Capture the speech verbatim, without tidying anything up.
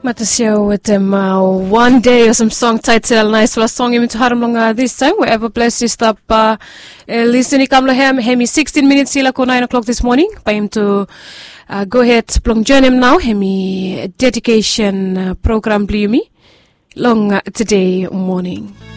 Matasio with them uh, one day or some song title nice for song into Haramlonga this time wherever blessed you stop uh, listening kamla hem hemi sixteen minutes sila ko nine o'clock this morning by him to uh, go ahead plong join him now hemi dedication uh, program blumi long uh, today morning.